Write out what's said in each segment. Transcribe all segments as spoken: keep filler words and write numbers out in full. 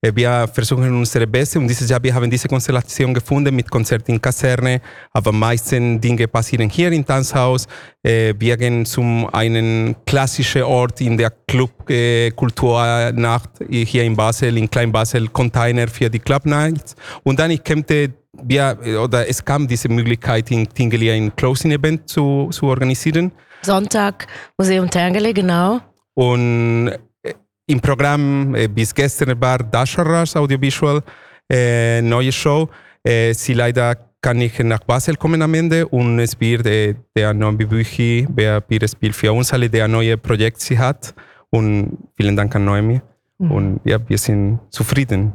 Äh, wir versuchen unsere Beste und dieses Jahr wir haben diese Konstellation gefunden mit Konzerten in Kaserne, aber meisten Dinge passieren hier im Tanzhaus. Äh, wir gehen zum einen klassischen Ort in der Club-Kulturnacht äh, hier in Basel, in Klein Basel, Container für die Club Nights. Und dann ich kämpfte, wir, oder es kam diese Möglichkeit in Tingelia ein Closing-Event zu, zu organisieren. Sonntag, Museum Tingelia, genau. Und äh, im Programm äh, bis gestern war Dasharas Audiovisual, äh, neue Show. Äh, sie leider kann nicht nach Basel kommen am Ende und es wird äh, der Noemi Büchi, wer wird spielt für uns alle, der neue Projekt sie hat. Und vielen Dank an Noemi. Mhm. Und ja, wir sind zufrieden.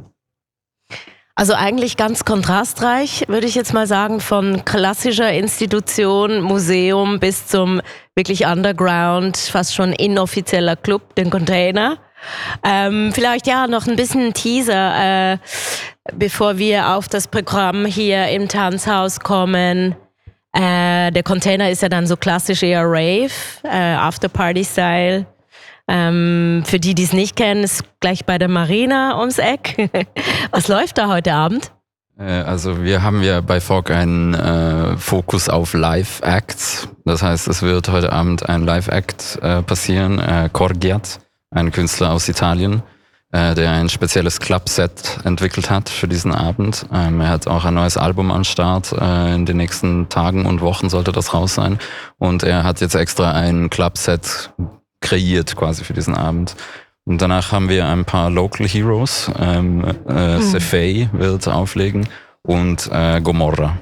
Also eigentlich ganz kontrastreich, würde ich jetzt mal sagen, von klassischer Institution, Museum bis zum wirklich Underground, fast schon inoffizieller Club, den Container. Ähm, vielleicht ja noch ein bisschen Teaser, äh, bevor wir auf das Programm hier im Tanzhaus kommen. Äh, der Container ist ja dann so klassisch eher Rave, äh, Afterparty-Style. Ähm, für die, die es nicht kennen, ist gleich bei der Marina ums Eck. Was läuft da heute Abend? Also wir haben ja bei Fog einen äh, Fokus auf Live-Acts. Das heißt, es wird heute Abend ein Live-Act äh, passieren. Äh, Corgiat, ein Künstler aus Italien, äh, der ein spezielles Club-Set entwickelt hat für diesen Abend. Ähm, er hat auch ein neues Album am Start. Äh, in den nächsten Tagen und Wochen sollte das raus sein. Und er hat jetzt extra ein Club-Set kreiert quasi für diesen Abend. Und danach haben wir ein paar Local Heroes. Ähm, äh, mhm. Sefei wird auflegen und äh, Gomorra.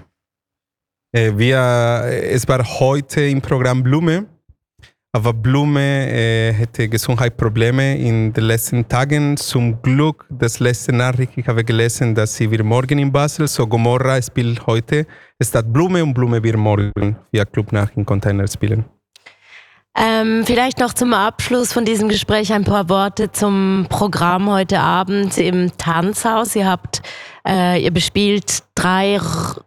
Äh, wir, es war heute im Programm Blume, aber Blume äh, hatte Gesundheitsprobleme in den letzten Tagen. Zum Glück, das letzte Nachricht, ich habe gelesen, dass sie wird morgen in Basel, so Gomorra spielt heute statt Blume und Blume wird morgen via Club nach in Container spielen. Ähm, vielleicht noch zum Abschluss von diesem Gespräch ein paar Worte zum Programm heute Abend im Tanzhaus. Ihr habt, äh, ihr bespielt drei,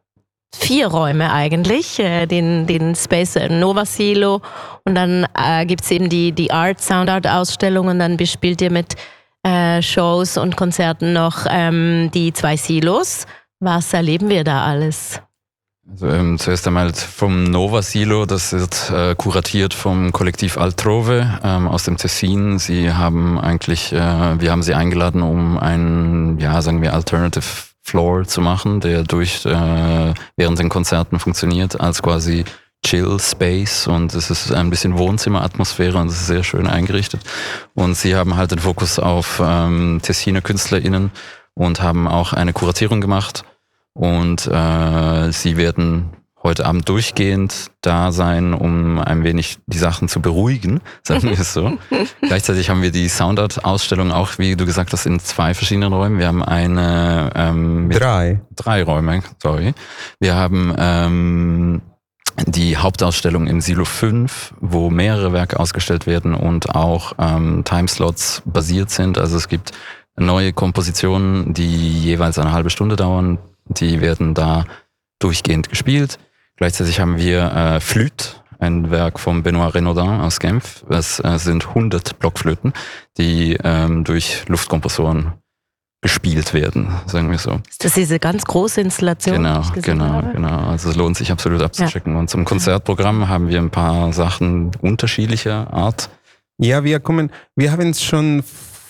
vier Räume eigentlich, äh, den, den Space Nova Silo und dann äh, gibt's eben die, die Art Sound Art Ausstellung und dann bespielt ihr mit äh, Shows und Konzerten noch ähm, die zwei Silos. Was erleben wir da alles? Also ähm, zuerst einmal vom Nova Silo, das wird äh, kuratiert vom Kollektiv Altrove ähm, aus dem Tessin. Sie haben eigentlich, äh, wir haben sie eingeladen, um einen, ja, sagen wir, Alternative Floor zu machen, der durch äh, während den Konzerten funktioniert als quasi Chill Space und es ist ein bisschen Wohnzimmeratmosphäre und es ist sehr schön eingerichtet. Und sie haben halt den Fokus auf ähm, Tessiner KünstlerInnen und haben auch eine Kuratierung gemacht. Und äh, sie werden heute Abend durchgehend da sein, um ein wenig die Sachen zu beruhigen, sagen wir es so. Gleichzeitig haben wir die Soundart-Ausstellung auch, wie du gesagt hast, in zwei verschiedenen Räumen. Wir haben eine... Ähm, drei. Drei Räume, sorry. Wir haben ähm, die Hauptausstellung im Silo fünf, wo mehrere Werke ausgestellt werden und auch ähm, Timeslots basiert sind. Also es gibt neue Kompositionen, die jeweils eine halbe Stunde dauern. Die werden da durchgehend gespielt. Gleichzeitig haben wir äh, Flûte, ein Werk von Benoît Renaudin aus Genf. Es äh, sind hundert Blockflöten, die ähm, durch Luftkompressoren gespielt werden, sagen wir so. Ist das diese ganz große Installation? Genau, die ich genau, habe? genau. Also es lohnt sich absolut abzuchecken. Ja. Und zum Konzertprogramm haben wir ein paar Sachen unterschiedlicher Art. Ja, wir kommen, wir haben schon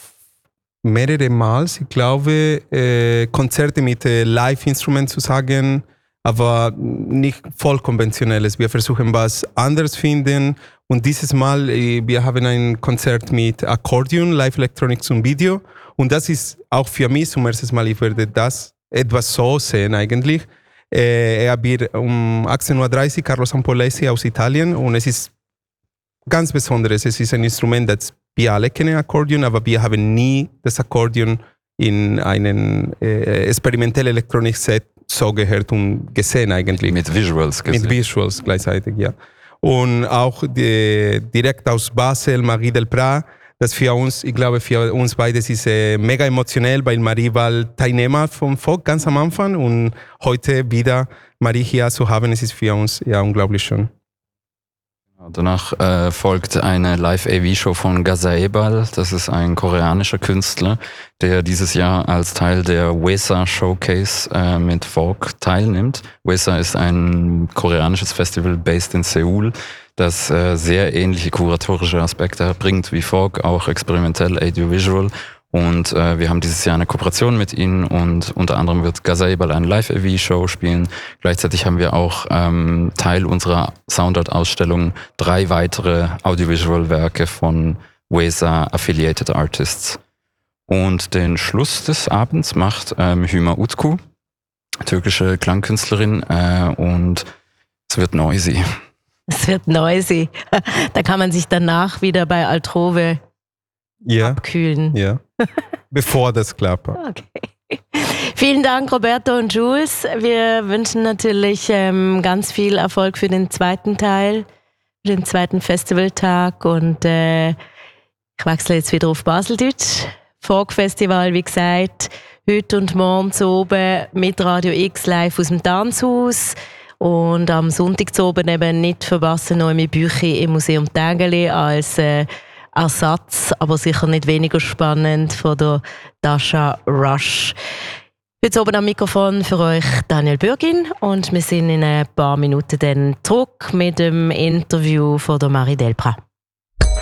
mehrere Mal, ich glaube, äh, Konzerte mit äh, Live-Instrumenten zu sagen, aber nicht voll konventionelles. Wir versuchen was anderes zu finden und dieses Mal, äh, wir haben ein Konzert mit Akkordeon, Live-Electronics und Video und das ist auch für mich zum ersten Mal, ich werde das etwas so sehen eigentlich. Äh, er wird um achtzehn Uhr dreißig Carlos Ampolesi aus Italien und es ist ganz Besonderes. Es ist ein Instrument, das wir alle kennen Akkordeon, aber wir haben nie das Akkordeon in einem äh, experimentellen Elektronik-Set so gehört und gesehen eigentlich. Mit Visuals gesehen. Mit Visuals gleichzeitig, ja. Und auch die, direkt aus Basel, Marie Delprat, das für uns, ich glaube für uns beide ist äh, mega emotionell, weil Marie war Teilnehmer vom Fog ganz am Anfang und heute wieder Marie hier zu haben, es ist für uns ja unglaublich schön. Danach äh, folgt eine Live-A V-Show von Gazaebal. Das ist ein koreanischer Künstler, der dieses Jahr als Teil der Wesa Showcase äh, mit Vogue teilnimmt. Wesa ist ein koreanisches Festival based in Seoul, das äh, sehr ähnliche kuratorische Aspekte bringt wie Vogue, auch experimentell Audiovisual. Und äh, wir haben dieses Jahr eine Kooperation mit ihnen und unter anderem wird Gazaebal eine Live-A V-Show spielen. Gleichzeitig haben wir auch ähm, Teil unserer Soundart-Ausstellung drei weitere Audiovisual-Werke von Wesa Affiliated Artists. Und den Schluss des Abends macht ähm, Hüma Utku, türkische Klangkünstlerin, äh, und es wird noisy. Es wird noisy. Da kann man sich danach wieder bei Altrove Ja, abkühlen. ja. Bevor das klappt. Okay. Vielen Dank, Roberto und Jules. Wir wünschen natürlich ähm, ganz viel Erfolg für den zweiten Teil, für den zweiten Festivaltag. Und äh, ich wechsle jetzt wieder auf Baseldeutsch. Folk-Festival, wie gesagt, heute und morgen zu oben mit Radio X live aus dem Tanzhaus. Und am Sonntag zu oben eben nicht verpassen, noch mit Bücher im Museum Tägeli als äh, Ersatz, aber sicher nicht weniger spannend, von der Dasha Rush. Heute oben am Mikrofon für euch Daniel Bürgin und wir sind in ein paar Minuten dann zurück mit dem Interview von der Marie Delprat.